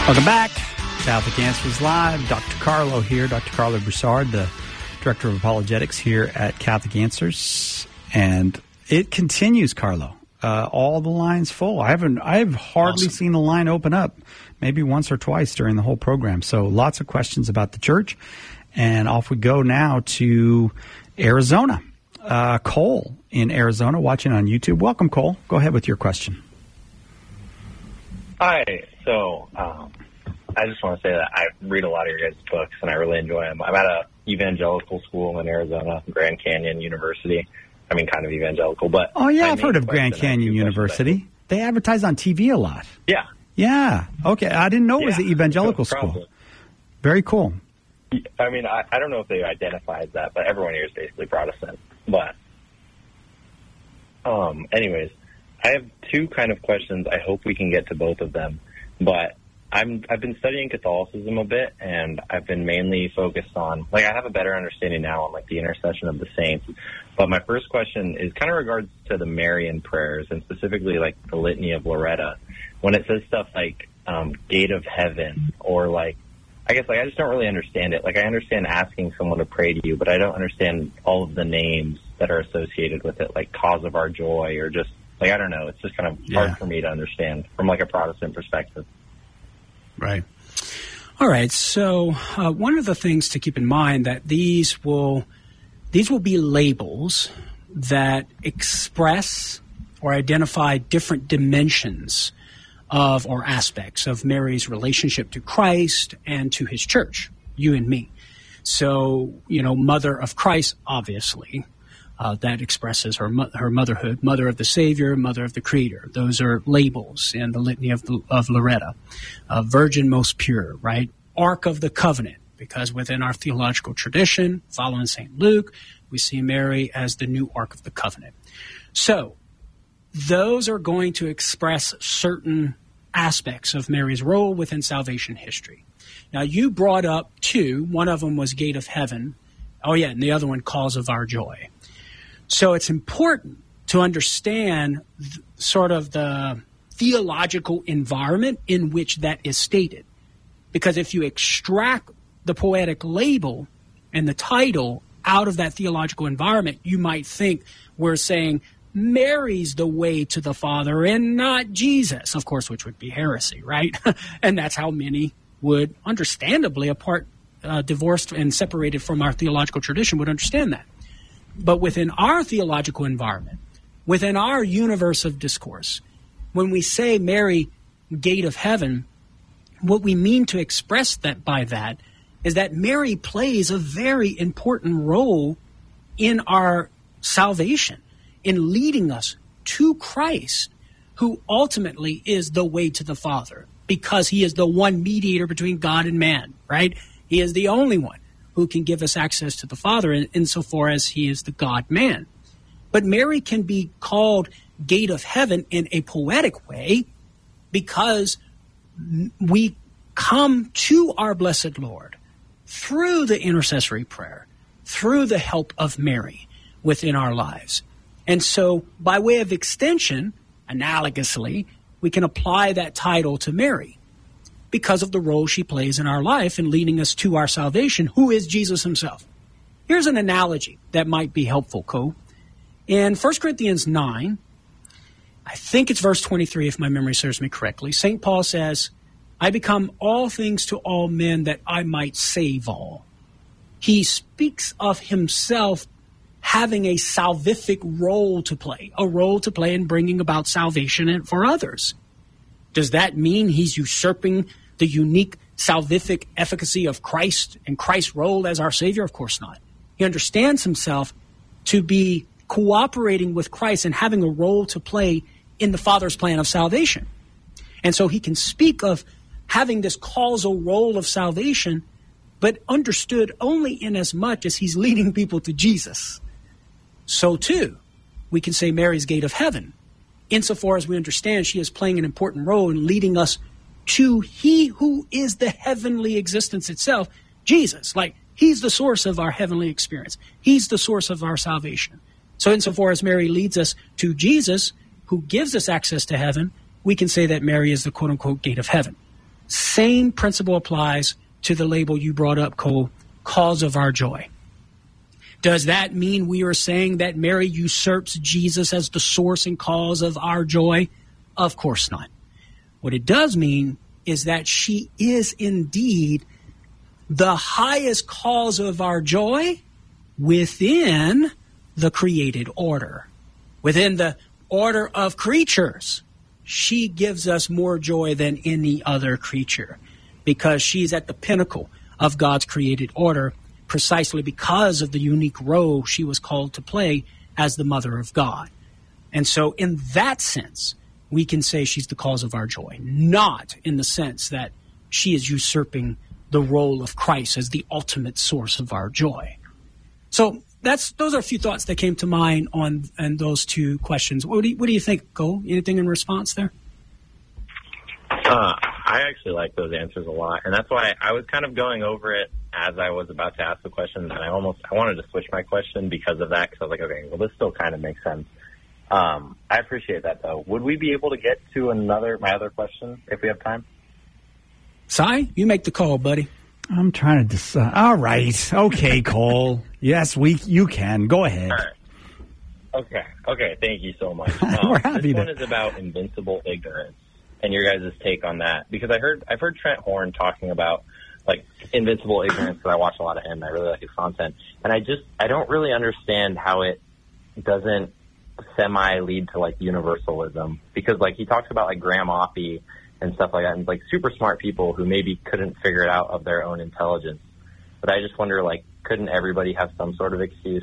Welcome back. Catholic Answers Live. Dr. Carlo here, Dr. Carlo Broussard, the Director of Apologetics here at Catholic Answers. And it continues, Carlo. All the lines full. I've hardly seen a line open up, maybe once or twice during the whole program. So lots of questions about the church. And off we go now to Arizona. Cole in Arizona watching on YouTube. Welcome, Cole. Go ahead with your question. Hi. So I just want to say that I read a lot of your guys' books, and I really enjoy them. I'm at a evangelical school in Arizona, Grand Canyon University. I mean, kind of evangelical, but... Oh, yeah, I've heard of Grand Canyon University. They advertise on TV a lot. Yeah. Yeah. Okay, I didn't know it was the evangelical school. Very cool. I mean, I don't know if they identify as that, but everyone here is basically Protestant. But anyways, I have two kind of questions. I hope we can get to both of them. But I've been studying Catholicism a bit, and I've been mainly focused on, I have a better understanding now on, the intercession of the saints. But my first question is kind of regards to the Marian prayers, and specifically, the Litany of Loretta. When it says stuff like Gate of Heaven, or, I just don't really understand it. I understand asking someone to pray to you, but I don't understand all of the names that are associated with it, like Cause of Our Joy, or just, I don't know. It's just kind of hard for me to understand from, a Protestant perspective. Right. All right. So one of the things to keep in mind that these will be labels that express or identify different dimensions of or aspects of Mary's relationship to Christ and to his church, you and me. So, Mother of Christ, obviously. That expresses her motherhood, Mother of the Savior, Mother of the Creator. Those are labels in the Litany of Loretta. Virgin Most Pure, right? Ark of the Covenant, because within our theological tradition, following St. Luke, we see Mary as the new Ark of the Covenant. So, those are going to express certain aspects of Mary's role within salvation history. Now, you brought up two. One of them was Gate of Heaven. Oh, yeah, and the other one, Cause of Our Joy. So it's important to understand sort of the theological environment in which that is stated. Because if you extract the poetic label and the title out of that theological environment, you might think we're saying Mary's the way to the Father and not Jesus, of course, which would be heresy, right? And that's how many would, understandably, divorced and separated from our theological tradition, would understand that. But within our theological environment, within our universe of discourse, when we say Mary, Gate of Heaven, what we mean to express that by that is that Mary plays a very important role in our salvation, in leading us to Christ, who ultimately is the way to the Father, because he is the one mediator between God and man, right? He is the only one who can give us access to the Father insofar as he is the God-man. But Mary can be called Gate of Heaven in a poetic way because we come to our blessed Lord through the intercessory prayer, through the help of Mary within our lives. And so by way of extension, analogously, we can apply that title to Mary, because of the role she plays in our life in leading us to our salvation, who is Jesus himself. Here's an analogy that might be helpful, Co. In 1 Corinthians 9, I think it's verse 23, if my memory serves me correctly, St. Paul says, I become all things to all men that I might save all. He speaks of himself having a salvific role to play, a role to play in bringing about salvation for others. Does that mean he's usurping the unique salvific efficacy of Christ and Christ's role as our Savior? Of course not. He understands himself to be cooperating with Christ and having a role to play in the Father's plan of salvation. And so he can speak of having this causal role of salvation, but understood only in as much as he's leading people to Jesus. So too, we can say Mary's Gate of Heaven, insofar as we understand she is playing an important role in leading us to he who is the heavenly existence itself, Jesus. He's the source of our heavenly experience. He's the source of our salvation. So insofar as Mary leads us to Jesus, who gives us access to heaven, we can say that Mary is the quote-unquote Gate of Heaven. Same principle applies to the label you brought up, Cole, cause of our joy. Does that mean we are saying that Mary usurps Jesus as the source and cause of our joy? Of course not. What it does mean is that she is indeed the highest cause of our joy within the created order. Within the order of creatures, she gives us more joy than any other creature because she's at the pinnacle of God's created order precisely because of the unique role she was called to play as the mother of God. And so in that sense, we can say she's the cause of our joy, not in the sense that she is usurping the role of Christ as the ultimate source of our joy. So those are a few thoughts that came to mind on those two questions. What do you think, Cole? Anything in response there? I actually like those answers a lot, and that's why I was kind of going over it as I was about to ask the questions, and I wanted to switch my question because of that, because I was like, okay, well, this still kind of makes sense. I appreciate that, though. Would we be able to get to my other question if we have time? Si, you make the call, buddy. I'm trying to decide. All right. Okay, Cole. Yes, you can. Go ahead. All right. Okay. Thank you so much. We're happy this one is about invincible ignorance and your guys' take on that, because I've heard Trent Horn talking about like invincible ignorance, because I watch a lot of him and I really like his content, and I don't really understand how it doesn't semi-lead to like universalism, because like he talks about like Graham Oppie and stuff like that, and like super smart people who maybe couldn't figure it out of their own intelligence. But I just wonder, like, couldn't everybody have some sort of excuse?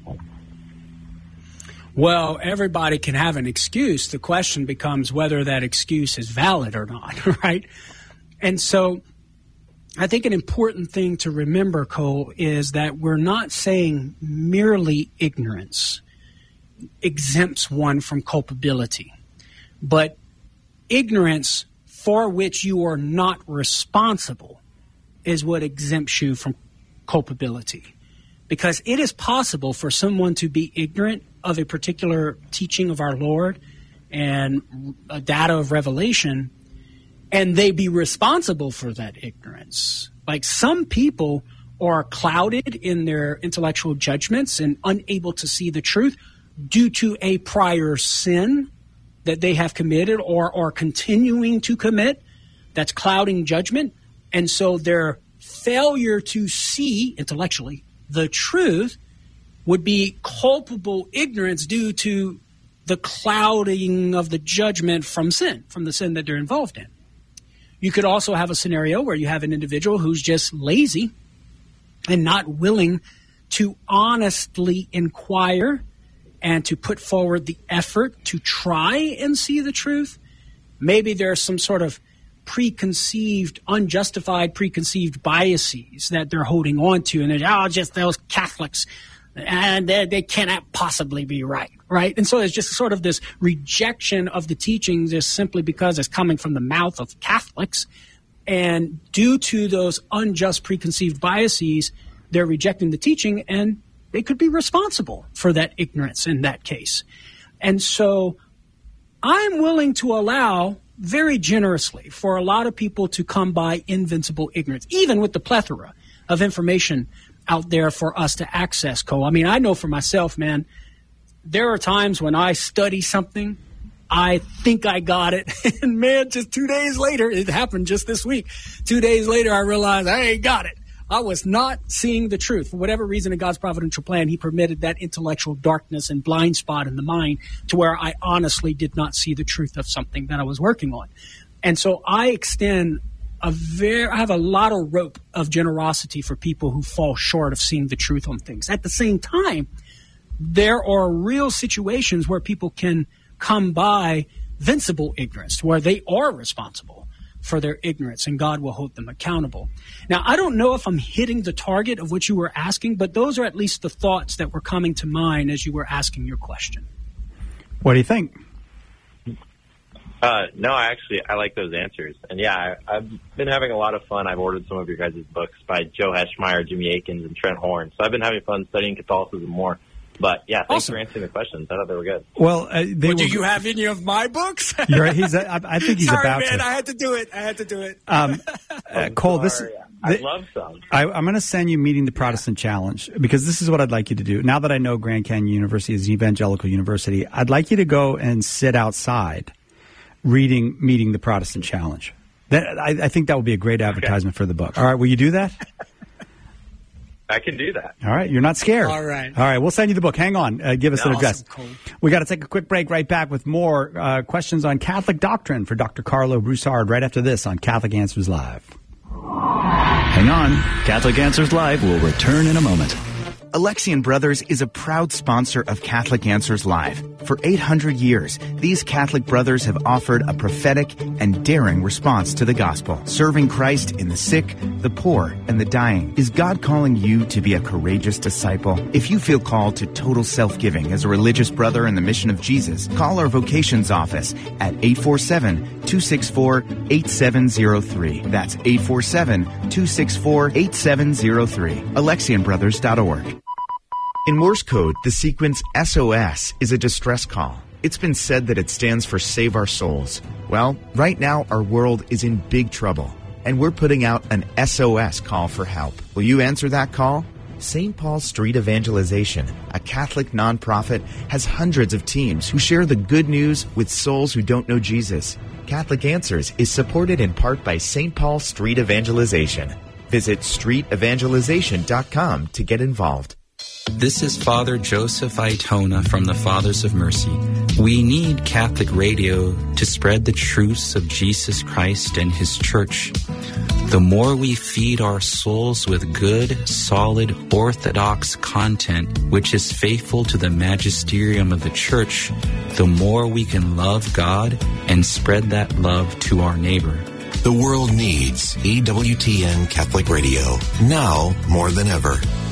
Well, everybody can have an excuse. The question becomes whether that excuse is valid or not, right? And so I think an important thing to remember, Cole, is that we're not saying merely ignorance exempts one from culpability, but ignorance for which you are not responsible is what exempts you from culpability. Because it is possible for someone to be ignorant of a particular teaching of our Lord and a data of revelation, and they be responsible for that ignorance. Like some people are clouded in their intellectual judgments and unable to see the truth due to a prior sin that they have committed or are continuing to commit that's clouding judgment. And so their failure to see intellectually the truth would be culpable ignorance due to the clouding of the judgment from sin, from the sin that they're involved in. You could also have a scenario where you have an individual who's just lazy and not willing to honestly inquire and to put forward the effort to try and see the truth. Maybe there's some sort of unjustified preconceived biases that they're holding on to, and they're, just those Catholics, and they cannot possibly be right? And so it's just sort of this rejection of the teachings just simply because it's coming from the mouth of Catholics, and due to those unjust preconceived biases, they're rejecting the teaching, and they could be responsible for that ignorance in that case. And so I'm willing to allow very generously for a lot of people to come by invincible ignorance, even with the plethora of information out there for us to access, Cole. I mean, I know for myself, man, there are times when I study something, I think I got it, and man, just 2 days later, it happened just this week, 2 days later, I realized I ain't got it. I was not seeing the truth. For whatever reason, in God's providential plan, he permitted that intellectual darkness and blind spot in the mind to where I honestly did not see the truth of something that I was working on. And so I extend I have a lot of rope of generosity for people who fall short of seeing the truth on things. At the same time, there are real situations where people can come by invincible ignorance, where they are responsible for their ignorance, and God will hold them accountable. Now, I don't know if I'm hitting the target of what you were asking, but those are at least the thoughts that were coming to mind as you were asking your question. What do you think? No, I like those answers. And yeah, I've been having a lot of fun. I've ordered some of your guys' books by Joe Heschmeyer, Jimmy Akins, and Trent Horn. So I've been having fun studying Catholicism more. But yeah, thanks Awesome. for answering the questions. I thought they were good. Well, Do you have any of my books? I think he's Sorry, about man, to. I had to do it. Cole, I'd love some. I'm going to send you Meeting the Protestant Challenge, because this is what I'd like you to do. Now that I know Grand Canyon University is an evangelical university, I'd like you to go and sit outside reading Meeting the Protestant Challenge. I think that would be a great advertisement for the book. All right, will you do that? I can do that. All right, you're not scared. All right. All right, we'll send you the book. Hang on. Give us an address. Awesome, Cole. We got to take a quick break. Right back with more questions on Catholic doctrine for Dr. Carlo Broussard right after this on Catholic Answers Live. Hang on. Catholic Answers Live will return in a moment. Alexian Brothers is a proud sponsor of Catholic Answers Live. For 800 years, these Catholic brothers have offered a prophetic and daring response to the gospel, serving Christ in the sick, the poor, and the dying. Is God calling you to be a courageous disciple? If you feel called to total self-giving as a religious brother in the mission of Jesus, call our vocations office at 847-264-8703. That's 847-264-8703. AlexianBrothers.org. In Morse code, the sequence SOS is a distress call. It's been said that it stands for Save Our Souls. Well, right now our world is in big trouble, and we're putting out an SOS call for help. Will you answer that call? St. Paul Street Evangelization, a Catholic nonprofit, has hundreds of teams who share the good news with souls who don't know Jesus. Catholic Answers is supported in part by St. Paul Street Evangelization. Visit streetevangelization.com to get involved. This is Father Joseph Aitona from the Fathers of Mercy. We need Catholic radio to spread the truths of Jesus Christ and His Church. The more we feed our souls with good, solid, orthodox content, which is faithful to the magisterium of the Church, the more we can love God and spread that love to our neighbor. The world needs EWTN Catholic Radio now more than ever.